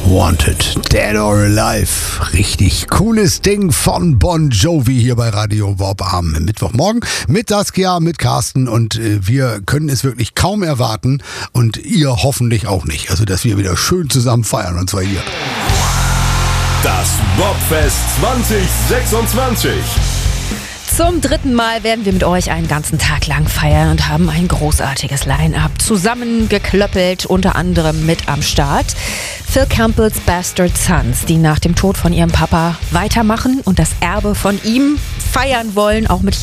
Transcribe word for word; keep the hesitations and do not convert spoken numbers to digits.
Wanted, Dead or Alive. Richtig cooles Ding von Bon Jovi hier bei Radio Warp am Mittwochmorgen mit Saskia, mit Carsten und äh, wir können es wirklich kaum erwarten und ihr hoffentlich auch nicht. Also, dass wir wieder schön zusammen feiern und zwar hier. Das Bobfest zwanzig sechsundzwanzig. Zum dritten Mal werden wir mit euch einen ganzen Tag lang feiern und haben ein großartiges Line-Up zusammengeklöppelt, unter anderem mit am Start Phil Campbells Bastard Sons, die nach dem Tod von ihrem Papa weitermachen und das Erbe von ihm feiern wollen, auch mit